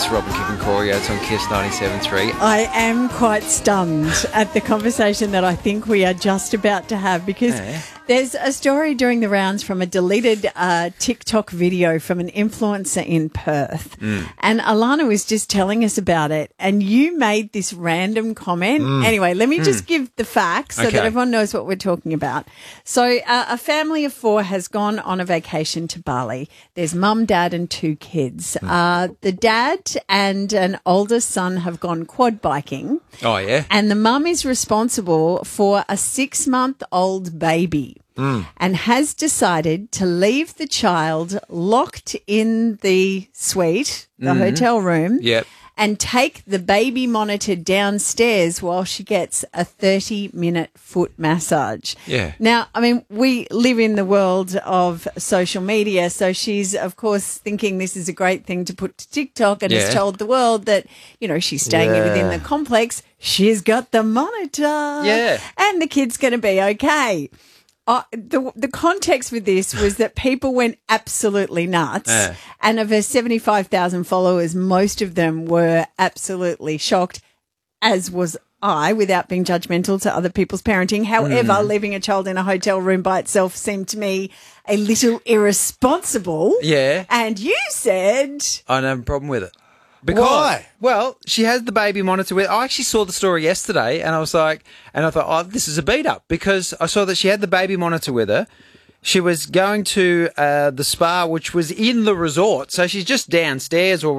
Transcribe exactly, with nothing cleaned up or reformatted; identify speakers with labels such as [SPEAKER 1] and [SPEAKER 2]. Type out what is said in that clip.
[SPEAKER 1] It's Robin Kippen-Corio. It's on Kiss ninety-seven point three.
[SPEAKER 2] I am quite stunned at the conversation that I think we are just about to have because
[SPEAKER 1] Yeah.
[SPEAKER 2] there's a story during the rounds from a deleted uh, TikTok video from an influencer in Perth.
[SPEAKER 1] Mm.
[SPEAKER 2] And Alana was just telling us about it. And you made this random comment.
[SPEAKER 1] Mm.
[SPEAKER 2] Anyway, let me
[SPEAKER 1] Mm.
[SPEAKER 2] just give the facts so
[SPEAKER 1] Okay.
[SPEAKER 2] that everyone knows what we're talking about. So uh, a family of four has gone on a vacation to Bali. There's mum, dad and two kids.
[SPEAKER 1] Mm.
[SPEAKER 2] Uh, the dad and an older son have gone quad biking.
[SPEAKER 1] Oh, yeah?
[SPEAKER 2] And the mum is responsible for a six-month-old baby
[SPEAKER 1] Mm.
[SPEAKER 2] and has decided to leave the child locked in the suite, the
[SPEAKER 1] Mhm.
[SPEAKER 2] hotel room,
[SPEAKER 1] Yep.
[SPEAKER 2] and take the baby monitor downstairs while she gets a thirty-minute foot massage.
[SPEAKER 1] Yeah.
[SPEAKER 2] Now, I mean, we live in the world of social media, so she's, of course, thinking this is a great thing to put to TikTok and
[SPEAKER 1] Yeah.
[SPEAKER 2] has told the world that, you know, she's staying
[SPEAKER 1] Yeah.
[SPEAKER 2] within the complex. She's got the monitor.
[SPEAKER 1] Yeah.
[SPEAKER 2] And the kid's going to be okay. Uh, the the context with this was that people went absolutely nuts,
[SPEAKER 1] Yeah.
[SPEAKER 2] and of her seventy-five thousand followers, most of them were absolutely shocked, as was I, without being judgmental to other people's parenting. However,
[SPEAKER 1] Mm.
[SPEAKER 2] leaving a child in a hotel room by itself seemed to me a little irresponsible.
[SPEAKER 1] Yeah.
[SPEAKER 2] And you said...
[SPEAKER 1] I don't have a problem with it. Because,
[SPEAKER 3] Why?
[SPEAKER 1] Well, she has the baby monitor with. I actually saw the story yesterday, and I was like, and I thought, oh, this is a beat up because I saw that she had the baby monitor with her. She was going to uh, the spa, which was in the resort, so she's just downstairs or